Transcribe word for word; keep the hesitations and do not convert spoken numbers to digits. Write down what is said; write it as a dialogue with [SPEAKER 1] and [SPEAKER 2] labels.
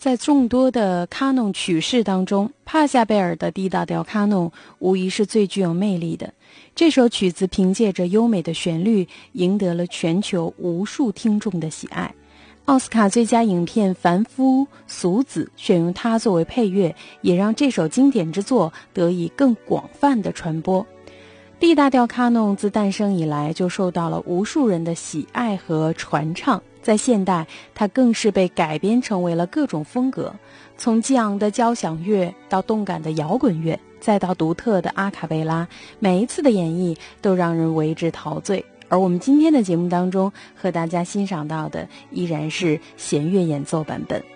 [SPEAKER 1] 在众多的卡农曲式当中，帕夏贝尔的 D 大调卡农无疑是最具有魅力的。这首曲子凭借着优美的旋律，赢得了全球无数听众的喜爱。奥斯卡最佳影片《凡夫俗子》选用它作为配乐，也让这首经典之作得以更广泛的传播。D 大调卡农自诞生以来就受到了无数人的喜爱和传唱，在现代它更是被改编成为了各种风格，从激昂的交响乐到动感的摇滚乐，再到独特的阿卡贝拉，每一次的演绎都让人为之陶醉。而我们今天的节目当中和大家欣赏到的依然是弦乐演奏版本。